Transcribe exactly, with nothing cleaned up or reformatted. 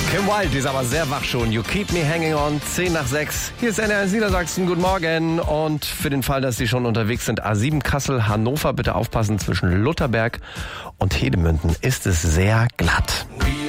Kim Wilde, die ist aber sehr wach schon. You keep me hanging on, zehn nach sechs. Hier ist N R eins Niedersachsen, guten Morgen. Und für den Fall, dass Sie schon unterwegs sind, A sieben Kassel, Hannover, bitte aufpassen, zwischen Lutherberg und Hedemünden ist es sehr glatt.